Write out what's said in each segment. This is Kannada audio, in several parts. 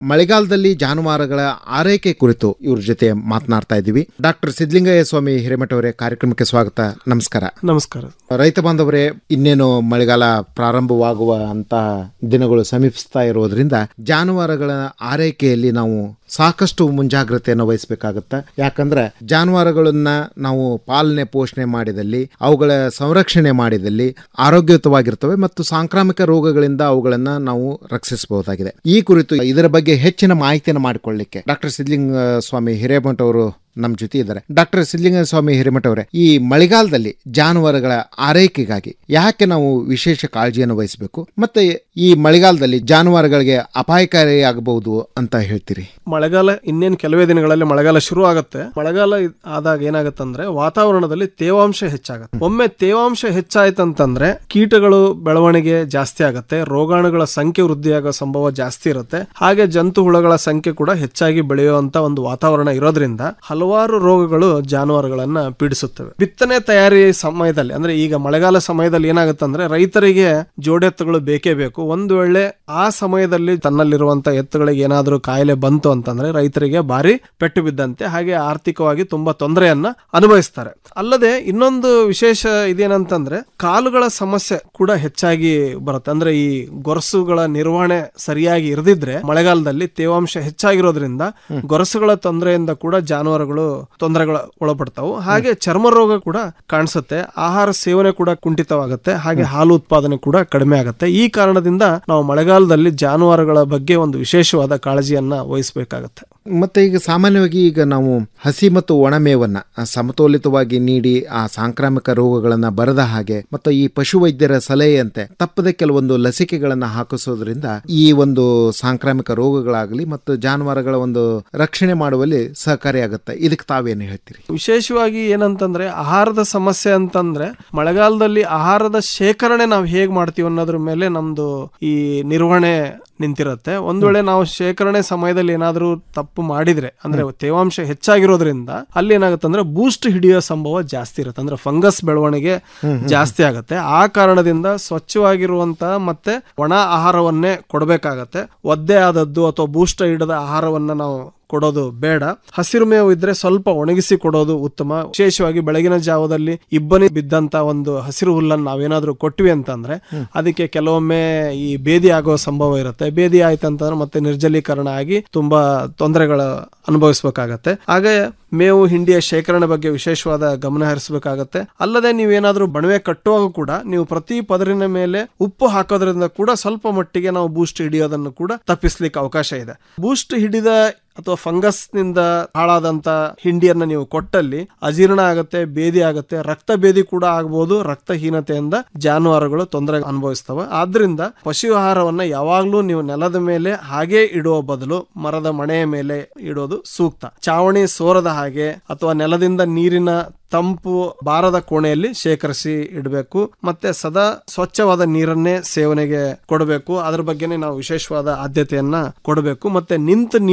ಮಳೆಗಾಲದಲ್ಲಿ ಜಾನುವಾರುಗಳ ಆರೈಕೆ ಕುರಿತು ಇವ್ರ ಜೊತೆ ಮಾತನಾಡ್ತಾ ಇದ್ದೀವಿ. ಡಾಕ್ಟರ್ ಸಿದ್ಧಲಿಂಗಯ್ಯ ಸ್ವಾಮಿ ಹಿರೇಮಠ ಅವರೇ, ಕಾರ್ಯಕ್ರಮಕ್ಕೆ ಸ್ವಾಗತ. ನಮಸ್ಕಾರ. ನಮಸ್ಕಾರ. ರೈತ ಬಾಂಧವರೇ, ಇನ್ನೇನು ಮಳೆಗಾಲ ಪ್ರಾರಂಭವಾಗುವ ಅಂತ ದಿನಗಳು ಸಮೀಪಿಸ್ತಾ ಇರೋದ್ರಿಂದ ಜಾನುವಾರುಗಳ ಆರೈಕೆಯಲ್ಲಿ ನಾವು ಸಾಕಷ್ಟು ಮುಂಜಾಗ್ರತೆಯನ್ನು ವಹಿಸಬೇಕಾಗತ್ತೆ. ಯಾಕಂದ್ರೆ ಜಾನುವಾರುಗಳನ್ನ ನಾವು ಪಾಲನೆ ಪೋಷಣೆ ಮಾಡಿದಲ್ಲಿ, ಅವುಗಳ ಸಂರಕ್ಷಣೆ ಮಾಡಿದಲ್ಲಿ ಆರೋಗ್ಯಯುತವಾಗಿರ್ತವೆ ಮತ್ತು ಸಾಂಕ್ರಾಮಿಕ ರೋಗಗಳಿಂದ ಅವುಗಳನ್ನ ನಾವು ರಕ್ಷಿಸಬಹುದಾಗಿದೆ. ಈ ಕುರಿತು ಇದರ ಬಗ್ಗೆ ಹೆಚ್ಚಿನ ಮಾಹಿತಿಯನ್ನು ಮಾಡಿಕೊಳ್ಳಲಿಕ್ಕೆ ಡಾಕ್ಟರ್ ಸಿದ್ಧಲಿಂಗ ಸ್ವಾಮಿ ಹಿರೇಮಠ ಅವರು ನಮ್ಮ ಜೊತೆ ಇದ್ದಾರೆ. ಡಾಕ್ಟರ್ ಸಿದ್ಧಲಿಂಗ ಸ್ವಾಮಿ ಹಿರೇಮಠ ಅವರೇ, ಈ ಮಳೆಗಾಲದಲ್ಲಿ ಜಾನುವಾರುಗಳ ಆರೈಕೆಗಾಗಿ ಯಾಕೆ ನಾವು ವಿಶೇಷ ಕಾಳಜಿಯನ್ನು ವಹಿಸಬೇಕು, ಮತ್ತೆ ಈ ಮಳೆಗಾಲದಲ್ಲಿ ಜಾನುವಾರುಗಳಿಗೆ ಅಪಾಯಕಾರಿಯಾಗಬಹುದು ಅಂತ ಹೇಳ್ತೀರಿ? ಮಳೆಗಾಲ ಇನ್ನೇನು ಕೆಲವೇ ದಿನಗಳಲ್ಲಿ ಮಳೆಗಾಲ ಶುರು ಆಗುತ್ತೆ. ಮಳೆಗಾಲ ಆದಾಗ ಏನಾಗತ್ತಂದ್ರೆ ವಾತಾವರಣದಲ್ಲಿ ತೇವಾಂಶ ಹೆಚ್ಚಾಗತ್ತೆ. ಒಮ್ಮೆ ತೇವಾಂಶ ಹೆಚ್ಚಾಯ್ತಂತಂದ್ರೆ ಕೀಟಗಳು ಬೆಳವಣಿಗೆ ಜಾಸ್ತಿ ಆಗತ್ತೆ, ರೋಗಾಣುಗಳ ಸಂಖ್ಯೆ ವೃದ್ಧಿಯಾಗೋ ಸಂಭವ ಜಾಸ್ತಿ ಇರುತ್ತೆ. ಹಾಗೆ ಜಂತು ಹುಳಗಳ ಸಂಖ್ಯೆ ಕೂಡ ಹೆಚ್ಚಾಗಿ ಬೆಳೆಯುವಂತ ಒಂದು ವಾತಾವರಣ ಇರೋದ್ರಿಂದ ಹಲವಾರು ರೋಗಗಳು ಜಾನುವಾರುಗಳನ್ನ ಪೀಡಿಸುತ್ತವೆ. ಬಿತ್ತನೆ ತಯಾರಿ ಸಮಯದಲ್ಲಿ, ಅಂದ್ರೆ ಈಗ ಮಳೆಗಾಲ ಸಮಯದಲ್ಲಿ ಏನಾಗುತ್ತಂದ್ರೆ ರೈತರಿಗೆ ಜೋಡೆತ್ತುಗಳು ಬೇಕೇ ಬೇಕು. ಒಂದು ವೇಳೆ ಆ ಸಮಯದಲ್ಲಿ ತನ್ನಲ್ಲಿರುವಂತ ಎತ್ತುಗಳಿಗೆ ಏನಾದ್ರೂ ಕಾಯಿಲೆ ಬಂತು ಅಂತಂದ್ರೆ ರೈತರಿಗೆ ಭಾರಿ ಪೆಟ್ಟು ಬಿದ್ದಂತೆ, ಹಾಗೆ ಆರ್ಥಿಕವಾಗಿ ತುಂಬಾ ತೊಂದರೆಯನ್ನ ಅನುಭವಿಸ್ತಾರೆ. ಅಲ್ಲದೆ ಇನ್ನೊಂದು ವಿಶೇಷ ಇದೇನಂತಂದ್ರೆ ಕಾಲುಗಳ ಸಮಸ್ಯೆ ಕೂಡ ಹೆಚ್ಚಾಗಿ ಬರುತ್ತೆ. ಅಂದ್ರೆ ಈ ಗೊರಸುಗಳ ನಿರ್ವಹಣೆ ಸರಿಯಾಗಿ ಇರದಿದ್ರೆ ಮಳೆಗಾಲದಲ್ಲಿ ತೇವಾಂಶ ಹೆಚ್ಚಾಗಿರೋದ್ರಿಂದ ಗೊರಸುಗಳ ತೊಂದರೆಯಿಂದ ಕೂಡ ಜಾನುವಾರುಗಳು ತೊಂದರೆಗಳ ಒಳಪಡ್ತಾವು. ಹಾಗೆ ಚರ್ಮ ರೋಗ ಕೂಡ ಕಾಣಿಸುತ್ತೆ. ಆಹಾರ ಸೇವನೆ ಕೂಡ ಕುಂಠಿತವಾಗುತ್ತೆ. ಹಾಗೆ ಹಾಲು ಉತ್ಪಾದನೆ ಕೂಡ ಕಡಿಮೆ ಆಗುತ್ತೆ. ಈ ಕಾರಣದಿಂದ ನಾವು ಮಳೆಗಾಲದಲ್ಲಿ ಜಾನುವಾರುಗಳ ಬಗ್ಗೆ ಒಂದು ವಿಶೇಷವಾದ ಕಾಳಜಿಯನ್ನ ವಹಿಸಬೇಕಾಗತ್ತೆ. ಮತ್ತೆ ಈಗ ಸಾಮಾನ್ಯವಾಗಿ ಈಗ ನಾವು ಹಸಿ ಮತ್ತು ಒಣಮೇವನ್ನ ಸಮತೋಲಿತವಾಗಿ ನೀಡಿ ಆ ಸಾಂಕ್ರಾಮಿಕ ರೋಗಗಳನ್ನ ಬರದ ಹಾಗೆ ಮತ್ತು ಈ ಪಶುವೈದ್ಯರ ಸಲಹೆಯಂತೆ ತಪ್ಪದೆ ಕೆಲವೊಂದು ಲಸಿಕೆಗಳನ್ನ ಹಾಕಿಸೋದ್ರಿಂದ ಈ ಒಂದು ಸಾಂಕ್ರಾಮಿಕ ರೋಗಗಳಾಗಲಿ ಮತ್ತು ಜಾನುವಾರುಗಳ ಒಂದು ರಕ್ಷಣೆ ಮಾಡುವಲ್ಲಿ ಸಹಕಾರಿಯಾಗುತ್ತೆ. ಇದಕ್ಕೆ ತಾವೇನು ಹೇಳ್ತೀರಿ? ವಿಶೇಷವಾಗಿ ಏನಂತಂದ್ರೆ ಆಹಾರದ ಸಮಸ್ಯೆ ಅಂತಂದ್ರೆ ಮಳೆಗಾಲದಲ್ಲಿ ಆಹಾರದ ಶೇಖರಣೆ ನಾವು ಹೇಗ್ ಮಾಡ್ತೀವಿ ಅನ್ನೋದ್ರ ಮೇಲೆ ನಮ್ದು ಈ ನಿರ್ವಹಣೆ ನಿಂತಿರುತ್ತೆ. ಒಂದ್ ವೇಳೆ ನಾವು ಶೇಖರಣೆ ಸಮಯದಲ್ಲಿ ಏನಾದ್ರೂ ತಪ್ಪು ಮಾಡಿದ್ರೆ, ಅಂದ್ರೆ ತೇವಾಂಶ ಹೆಚ್ಚಾಗಿರೋದ್ರಿಂದ ಅಲ್ಲಿ ಏನಾಗುತ್ತೆ ಅಂದ್ರೆ ಬೂಸ್ಟ್ ಹಿಡಿಯೋ ಸಂಭವ ಜಾಸ್ತಿ ಇರುತ್ತೆ. ಅಂದ್ರೆ ಫಂಗಸ್ ಬೆಳವಣಿಗೆ ಜಾಸ್ತಿ ಆಗುತ್ತೆ. ಆ ಕಾರಣದಿಂದ ಸ್ವಚ್ಛವಾಗಿರುವಂತ ಮತ್ತೆ ಒಣ ಆಹಾರವನ್ನೇ ಕೊಡಬೇಕಾಗತ್ತೆ. ಒದ್ದೆ ಆದದ್ದು ಅಥವಾ ಬೂಸ್ಟ್ ಹಿಡಿದ ಆಹಾರವನ್ನ ನಾವು ಕೊಡೋದು ಬೇಡ. ಹಸಿರು ಮೇವು ಇದ್ರೆ ಸ್ವಲ್ಪ ಒಣಗಿಸಿ ಕೊಡೋದು ಉತ್ತಮ. ವಿಶೇಷವಾಗಿ ಬೆಳಗಿನ ಜಾವದಲ್ಲಿ ಇಬ್ಬನಿ ಬಿದ್ದಂತ ಒಂದು ಹಸಿರು ಹುಲ್ಲನ್ನು ನಾವೇನಾದ್ರೂ ಕೊಟ್ವಿ ಅಂತಂದ್ರೆ ಅದಕ್ಕೆ ಕೆಲವೊಮ್ಮೆ ಈ ಬೇದಿ ಆಗೋ ಸಂಭವ ಇರುತ್ತೆ. ಬೇದಿ ಆಯ್ತಂತಂದ್ರೆ ಮತ್ತೆ ನಿರ್ಜಲೀಕರಣ ಆಗಿ ತುಂಬಾ ತೊಂದರೆಗಳು ಅನುಭವಿಸಬೇಕಾಗತ್ತೆ. ಹಾಗೆ ಮೇವು ಹಿಂಡಿಯ ಶೇಖರಣೆ ಬಗ್ಗೆ ವಿಶೇಷವಾದ ಗಮನ ಹರಿಸಬೇಕಾಗತ್ತೆ. ಅಲ್ಲದೆ ನೀವೇನಾದ್ರೂ ಬಣವೆ ಕಟ್ಟುವಾಗ ಕೂಡ ನೀವು ಪ್ರತಿ ಪದರಿನ ಮೇಲೆ ಉಪ್ಪು ಹಾಕೋದ್ರಿಂದ ಕೂಡ ಸ್ವಲ್ಪ ಮಟ್ಟಿಗೆ ನಾವು ಬೂಸ್ಟ್ ಹಿಡಿಯೋದನ್ನು ಕೂಡ ತಪ್ಪಿಸ್ಲಿಕ್ಕೆ ಅವಕಾಶ ಇದೆ. ಬೂಸ್ಟ್ ಹಿಡಿದ ಅಥವಾ ಫಂಗಸ್ ನಿಂದ ಹಾಳಾದಂತ ಹಿಂಡಿಯನ್ನ ನೀವು ಕೊಟ್ಟಲ್ಲಿ ಅಜೀರ್ಣ ಆಗತ್ತೆ, ಬೇದಿ ಆಗತ್ತೆ, ರಕ್ತ ಬೇದಿ ಕೂಡ ಆಗಬಹುದು. ರಕ್ತಹೀನತೆಯಿಂದ ಜಾನುವಾರುಗಳು ತೊಂದರೆ ಅನುಭವಿಸ್ತವೆ. ಆದ್ರಿಂದ ಪಶು ಆಹಾರವನ್ನ ಯಾವಾಗ್ಲೂ ನೀವು ನೆಲದ ಮೇಲೆ ಹಾಗೆ ಇಡುವ ಬದಲು ಮರದ ಮಣೆಯ ಮೇಲೆ ಇಡೋದು ಸೂಕ್ತ. ಚಾವಣಿ ಸೋರದ ಹಾಗೆ ಅಥವಾ ನೆಲದಿಂದ ನೀರಿನ ತಂಪು ಬಾರದ ಕೋಣೆಯಲ್ಲಿ ಶೇಖರಿಸಿ ಇಡಬೇಕು. ಮತ್ತೆ ಸದಾ ಸ್ವಚ್ಛವಾದ ನೀರನ್ನೇ ಸೇವನೆಗೆ ಕೊಡಬೇಕು. ಅದ್ರ ಬಗ್ಗೆನೇ ನಾವು ವಿಶೇಷವಾದ ಆದ್ಯತೆಯನ್ನ ಕೊಡಬೇಕು. ಮತ್ತೆ ನಿಂತ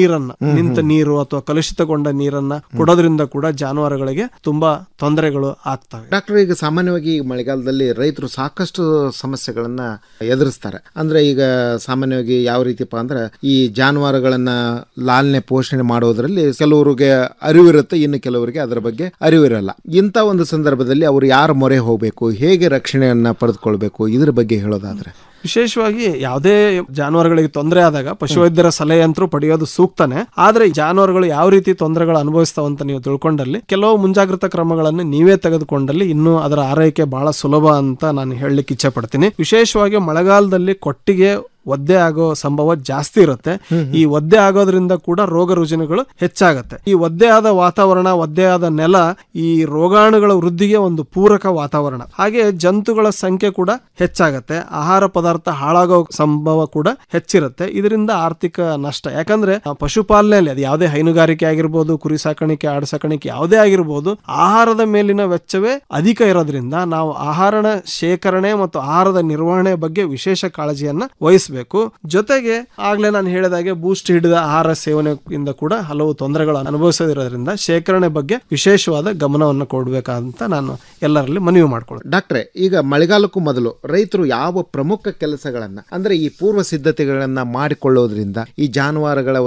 ನೀರು ಅಥವಾ ಕಲುಷಿತಗೊಂಡ ನೀರನ್ನ ಕೊಡೋದ್ರಿಂದ ಕೂಡ ಜಾನುವಾರುಗಳಿಗೆ ತುಂಬಾ ತೊಂದರೆಗಳು ಆಗ್ತವೆ. ಡಾಕ್ಟರ್, ಈಗ ಸಾಮಾನ್ಯವಾಗಿ ಮಳೆಗಾಲದಲ್ಲಿ ರೈತರು ಸಾಕಷ್ಟು ಸಮಸ್ಯೆಗಳನ್ನ ಎದುರಿಸ್ತಾರೆ. ಅಂದ್ರೆ ಈಗ ಸಾಮಾನ್ಯವಾಗಿ ಯಾವ ರೀತಿಪ್ಪ ಅಂದ್ರೆ ಈ ಜಾನುವಾರುಗಳನ್ನ ಲಾಲನೆ ಪೋಷಣೆ ಮಾಡೋದ್ರಲ್ಲಿ ಕೆಲವರಿಗೆ ಅರಿವಿರುತ್ತೆ, ಇನ್ನು ಕೆಲವರಿಗೆ ಅದರ ಬಗ್ಗೆ ಅರಿವಿರಲ್ಲ. ಇಂಥ ಒಂದು ಸಂದರ್ಭದಲ್ಲಿ ಅವರು ಯಾರ ಮೊರೆ ಹೋಗಬೇಕು, ಹೇಗೆ ರಕ್ಷಣೆಯನ್ನ ಪಡೆದುಕೊಳ್ಬೇಕು, ಇದ್ರ ಬಗ್ಗೆ ಹೇಳೋದಾದ್ರೆ? ವಿಶೇಷವಾಗಿ ಯಾವುದೇ ಜಾನುವಾರುಗಳಿಗೆ ತೊಂದರೆ ಆದಾಗ ಪಶುವೈದ್ಯರ ಸಲಹೆ ಅಂತರೂ ಪಡೆಯೋದು ಸೂಕ್ತನೇ. ಆದ್ರೆ ಜಾನುವಾರುಗಳು ಯಾವ ರೀತಿ ತೊಂದರೆಗಳು ಅನುಭವಿಸ್ತಾವಂತ ನೀವು ತಿಳ್ಕೊಂಡಲ್ಲಿ ಕೆಲವು ಮುಂಜಾಗ್ರತಾ ಕ್ರಮಗಳನ್ನು ನೀವೇ ತೆಗೆದುಕೊಂಡಲ್ಲಿ ಇನ್ನೂ ಅದರ ಆರೈಕೆ ಬಹಳ ಸುಲಭ ಅಂತ ನಾನು ಹೇಳಲಿಕ್ಕೆ ಇಚ್ಛೆ ಪಡ್ತೀನಿ. ವಿಶೇಷವಾಗಿ ಮಳೆಗಾಲದಲ್ಲಿ ಕೊಟ್ಟಿಗೆ ಒದ್ದೆ ಆಗೋ ಸಂಭವ ಜಾಸ್ತಿ ಇರುತ್ತೆ. ಈ ಒದ್ದೆ ಆಗೋದ್ರಿಂದ ಕೂಡ ರೋಗ ರುಜಿನಗಳು ಹೆಚ್ಚಾಗತ್ತೆ. ಈ ಒದ್ದೆ ಆದ ವಾತಾವರಣ, ಒದ್ದೆ ಆದ ನೆಲ ಈ ರೋಗಾಣುಗಳ ವೃದ್ಧಿಗೆ ಒಂದು ಪೂರಕ ವಾತಾವರಣ. ಹಾಗೆ ಜಂತುಗಳ ಸಂಖ್ಯೆ ಕೂಡ ಹೆಚ್ಚಾಗತ್ತೆ. ಆಹಾರ ಪದಾರ್ಥ ಹಾಳಾಗೋ ಸಂಭವ ಕೂಡ ಹೆಚ್ಚಿರುತ್ತೆ. ಇದರಿಂದ ಆರ್ಥಿಕ ನಷ್ಟ. ಯಾಕಂದ್ರೆ ಪಶುಪಾಲನೆಯಲ್ಲಿ ಅದು ಯಾವುದೇ ಹೈನುಗಾರಿಕೆ ಆಗಿರ್ಬೋದು, ಕುರಿ ಸಾಕಾಣಿಕೆ, ಆಡು ಸಾಕಾಣಿಕೆ ಯಾವುದೇ ಆಗಿರ್ಬೋದು, ಆಹಾರದ ಮೇಲಿನ ವೆಚ್ಚವೇ ಅಧಿಕ ಇರೋದ್ರಿಂದ ನಾವು ಆಹಾರದ ಶೇಖರಣೆ ಮತ್ತು ಆಹಾರದ ನಿರ್ವಹಣೆ ಬಗ್ಗೆ ವಿಶೇಷ ಕಾಳಜಿಯನ್ನ ವಹಿಸಬೇಕು. ಗಮನಿಸಬೇಕು. ಜೊತೆಗೆ ಆಗ್ಲೇ ನಾನು ಹೇಳಿದಾಗೆ ಬೂಸ್ಟ್ ಹಿಡಿದ ಆಹಾರ ಸೇವನೆಯಿಂದ ಕೂಡ ಹಲವು ತೊಂದರೆಗಳು ಅನುಭವಿಸೋದಿರೋದ್ರಿಂದ ಶೇಖರಣೆ ಬಗ್ಗೆ ವಿಶೇಷವಾದ ಗಮನವನ್ನು ಕೊಡಬೇಕಂತ ನಾನು ಎಲ್ಲರಲ್ಲಿ ಮನವಿ ಮಾಡ್ಕೊಳ್ಳೋದು. ಡಾಕ್ಟ್ರೆ, ಈಗ ಮಳೆಗಾಲಕ್ಕೂ ಮೊದಲು ರೈತರು ಯಾವ ಪ್ರಮುಖ ಕೆಲಸಗಳನ್ನ ಅಂದ್ರೆ ಈ ಪೂರ್ವ ಸಿದ್ಧತೆಗಳನ್ನ ಮಾಡಿಕೊಳ್ಳೋದ್ರಿಂದ ಈ ಜಾನುವಾರುಗಳ